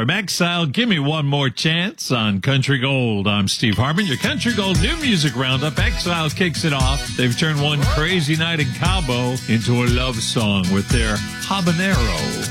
from Exile, Give Me One More Chance on Country Gold. I'm Steve Harmon, your Country Gold New Music Roundup. Exile kicks it off. They've turned One Crazy Night in Cabo into a love song with their Habanero.